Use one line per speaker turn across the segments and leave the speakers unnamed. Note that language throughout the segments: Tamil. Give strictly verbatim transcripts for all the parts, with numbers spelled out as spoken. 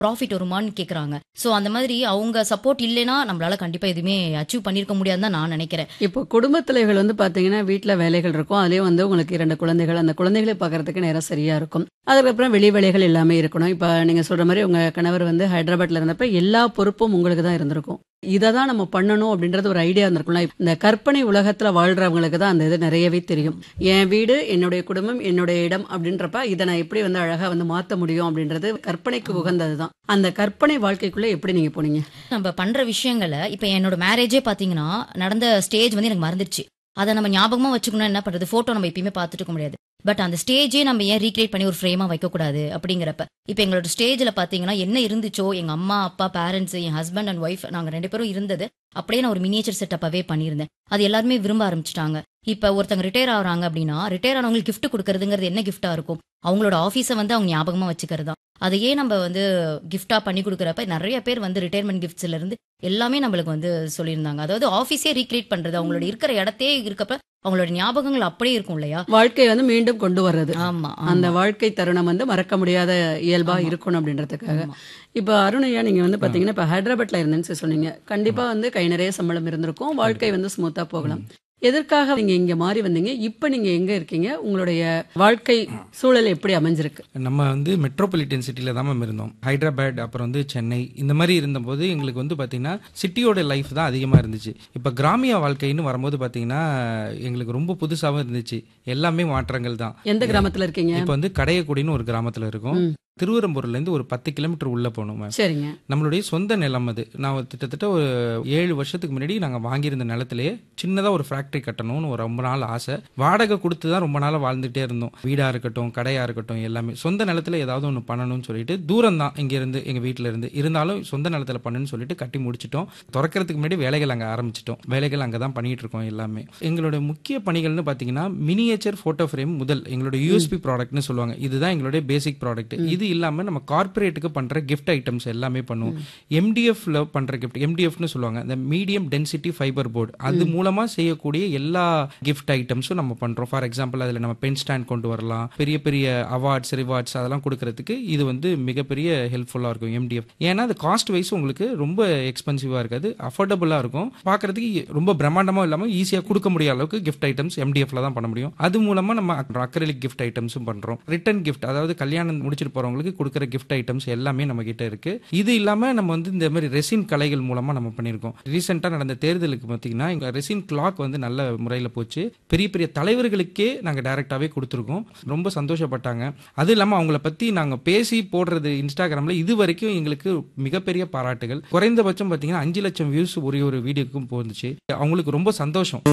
ப்ராஃபிட் வருமான்னு கேக்குறாங்க. சோ அந்த மாதிரி அவங்க சப்போர்ட் இல்லைன்னா நம்மளால கண்டிப்பா எதுவுமே அச்சீவ் பண்ணிருக்க முடியாதுன்னு தான் நான் நினைக்கிறேன்.
இப்போ குடும்பத் தலைவிகள் வந்து பாத்தீங்கன்னா வீட்ல வேலைகள் இருக்கும். அதுலயும் வந்து உங்களுக்கு இரண்டு குழந்தைகள். அந்த குழந்தைகளை பார்க்கறதுக்கு நேரம் சரியா இருக்கும். அதுக்கப்புறம் வெளி வேலைகள் எல்லாமே இருக்கணும். இப்ப நீங்க சொல்ற மாதிரி உங்க கணவர் வந்து ஹைதராபாத்ல இருந்தப்ப எல்லா பொறுப்பும் உங்களுக்கு தான் இருந்திருக்கும். இதை தான் நம்ம பண்ணணும் அப்படின்றது ஒரு ஐடியா இருந்திருக்கும்ல. இந்த கற்பனை உலகத்துல வாழ்றவங்களுக்கு தான் அந்த இது நிறையவே தெரியும். என் வீடு, என்னுடைய குடும்பம், என்னுடைய இடம் அப்படின்றப்ப இதை நான் எப்படி வந்து அழகா வந்து மாத்த முடியும் அப்படின்றது கற்பனைக்கு உகந்ததுதான். அந்த கற்பனை வாழ்க்கைக்குள்ள எப்படி நீங்க போனீங்க?
நம்ம பண்ற விஷயங்களை இப்ப என்னோட மேரேஜே பாத்தீங்கன்னா நடந்த ஸ்டேஜ் வந்து எனக்கு மறந்துடுச்சு. அதை நம்ம ஞாபகமா வச்சுக்கணும். என்ன பண்றது, போட்டோ நம்ம எப்பயுமே பார்த்துட்டு இருக்க முடியாது. பட் அந்த ஸ்டேஜே நம்ம ஏன் ரீக்ரியேட் பண்ணி ஒரு ஃப்ரேமா வைக்க கூடாது அப்படிங்கிறப்ப இப்ப எங்களோட ஸ்டேஜ்ல பாத்தீங்கன்னா என்ன இருந்துச்சோ, எங்க அம்மா அப்பா parents, N husband and wife, நாங்க ரெண்டு பேரும் இருந்தது அப்படியே நான் ஒரு மினியேச்சர் செட்டப்பாவே பண்ணியிருந்தேன். அது எல்லாருமே விரும்ப ஆரம்பிச்சிட்டாங்க. இப்ப ஒருத்தங்க ரிட்டையர் ஆகுறாங்க அப்படின்னா ரிட்டையர் ஆனவங்களுக்கு கிஃப்ட் கொடுக்கறதுங்கிறது என்ன கிஃப்டா இருக்கும்? அவங்களோட ஆபீஸை வந்து அவங்க ஞாபகமா வச்சுக்கிறதா. அதையே நம்ம வந்து கிஃப்டா பண்ணி கொடுக்கறப்ப நிறைய பேர் வந்து ரிட்டையர்மெண்ட் கிஃப்ட்ஸ்ல இருந்து எல்லாமே நம்மளுக்கு வந்து சொல்லியிருந்தாங்க. அதாவது ஆபீஸே ரீக்ரியேட் பண்றது, அவங்களோட இருக்கிற இடத்தையே இருக்கப்ப அவங்களோட ஞாபகங்கள் அப்படியே இருக்கும் இல்லையா?
வாழ்க்கை வந்து மீண்டும் கொண்டு வர்றது.
ஆமா,
அந்த வாழ்க்கை தருணம் வந்து மறக்க முடியாத இயல்பா இருக்கணும் அப்படின்றதுக்காக. இப்ப அருணையா, நீங்க வந்து பாத்தீங்கன்னா இப்ப ஹைதராபாத்ல இருந்தேன்னு சொன்னீங்க. கண்டிப்பா வந்து கை நிறைய சம்பளம் இருந்திருக்கும். வாழ்க்கை வந்து ஸ்மூத்தா போகலாம். எதற்காக நீங்க இங்க மாறி வந்தீங்க? இப்ப நீங்க எங்க இருக்கீங்க? உங்களுடைய வாழ்க்கை சூழல் எப்படி அமைஞ்சிருக்கு?
நம்ம வந்து மெட்ரோபாலிட்டன் சிட்டில தான் மேம் இருந்தோம். ஹைதராபாத், அப்புறம் வந்து சென்னை, இந்த மாதிரி இருந்தபோது எங்களுக்கு வந்து பாத்தீங்கன்னா சிட்டியோட லைஃப் தான் அதிகமா இருந்துச்சு. இப்ப கிராமிய வாழ்க்கைன்னு வரும்போது பாத்தீங்கன்னா எங்களுக்கு ரொம்ப புதுசாவும் இருந்துச்சு. எல்லாமே மாற்றங்கள் தான்.
எந்த கிராமத்துல இருக்கீங்க?
இப்ப வந்து கடையக்குடின்னு ஒரு கிராமத்துல இருக்கும். திருவரம்பூர்ல இருந்து ஒரு பத்து கிலோமீட்டர் உள்ள போகணும் மேம்.
சரிங்க.
நம்மளுடைய சொந்த நிலம் அது. நான் கிட்டத்தட்ட ஒரு ஏழு வருஷத்துக்கு முன்னாடி நாங்க வாங்கியிருந்த நிலத்திலேயே சின்னதா ஒரு ஃபேக்டரி கட்டணும்னு ஒரு ரொம்ப நாள் ஆசை. வாடகை கொடுத்து தான் ரொம்ப நாள் வாழ்ந்துட்டே இருந்தோம். வீடா இருக்கட்டும், கடையா இருக்கட்டும், எல்லாமே சொந்த நிலத்துல ஏதாவது ஒன்று பண்ணணும்னு சொல்லிட்டு தூரம் தான் இங்க இருந்து, எங்க வீட்டுல இருந்து இருந்தாலும் சொந்த நிலத்துல பண்ணுன்னு சொல்லிட்டு கட்டி முடிச்சிட்டோம். திறக்கிறதுக்கு முன்னாடி வேலைகள் அங்க ஆரம்பிச்சிட்டோம். வேலைகள் அங்கதான் பண்ணிட்டு இருக்கோம் எல்லாமே. எங்களுடைய முக்கிய பணிகள்னு பாத்தீங்கன்னா மினியேச்சர் போட்டோ ஃப்ரேம் முதல் எங்களுடைய யூஎஸ்பி ப்ராடக்ட்னு சொல்லுவாங்க. இதுதான் எங்களுடைய பேசிக் ப்ராடக்ட். இது இல்லாம நம்ம கார்பரேட்டுக்கு பண்ற கிஃப்ட் ஐட்டம்ஸ் எல்லாமே பண்ணுவோம். எம்டிஎஃப்ல பண்ற கிஃப்ட், எம்டிஎஃப்னு சொல்லுவாங்க, இந்த மீடியம் டென்சிட்டி ஃபைபர் போர்டு, அது மூலமா செய்யக்கூடிய எல்லா கிஃப்ட் ஐட்டம்ஸும் நம்ம பண்றோம். ஃபார் எக்ஸாம்பிள் அதுல நம்ம பென் ஸ்டாண்ட் கொண்டு வரலாம். பெரிய பெரிய அவார்ட்ஸ், ரிவார்ட்ஸ் அதெல்லாம் கொடுக்கறதுக்கு இது வந்து மிகப்பெரிய ஹெல்ப்ஃபுல்லா இருக்கும் எம்டிஎஃப். ஏன்னா அது காஸ்ட் வைஸ் உங்களுக்கு ரொம்ப எக்ஸ்பென்சிவா இருக்காது, அஃபோர்டபுளா இருக்கும். பாக்குறதுக்கு ரொம்ப பிரம்மாண்டமா இல்லாம ஈஸியா கொடுக்க முடியாத அளவுக்கு கிஃப்ட் ஐட்டம்ஸ் எம்டிஎஃப்ல தான் பண்ண முடியும். அது மூலமா நம்ம அக்ரிலிக் கிஃப்ட் ஐட்டம்ஸும் பண்றோம். ரிட்டன் கிஃப்ட், அதாவது கல்யாணம் முடிச்சிட்டு போறவங்களுக்கு கொடுக்கிற கிஃப்ட் ஐட்டம்ஸ் எல்லாமே நம்ம கிட்ட இருக்கு. இது இல்லாம நம்ம வந்து இந்த மாதிரி ரெசின் கலைகள் மூலமா நம்ம பண்ணிருக்கோம். ரீசெண்டா நடந்த தேர்தலுக்கு பாத்தீங்கன்னா எங்க ரெசின் கிளாக் வந்து நல்ல முறையில போச்சு. பெரிய பெரிய தலைவர்களுக்கே நாங்க டைரக்டாவே கொடுத்துருக்கோம். ரொம்ப சந்தோஷப்பட்டாங்க. அது இல்லாம அவங்கள பத்தி நாங்க பேசி போடுறது இன்ஸ்டாகிராம்ல இது வரைக்கும் எங்களுக்கு மிகப்பெரிய பாராட்டுகள். குறைந்தபட்சம் பாத்தீங்கன்னா அஞ்சு லட்சம் வியூஸ் ஒரே ஒரு வீடியோக்கும் போந்துச்சு. அவங்களுக்கு ரொம்ப சந்தோஷம்.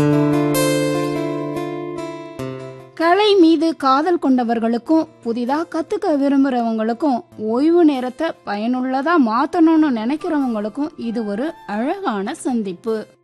கலை மீது காதல் கொண்டவர்களுக்கும் புதிதா கத்துக்க விரும்புறவங்களுக்கும் ஓய்வு நேரத்தை பயனுள்ளதா மாத்தணும்னு நினைக்கிறவங்களுக்கும் இது ஒரு அழகான சந்திப்பு.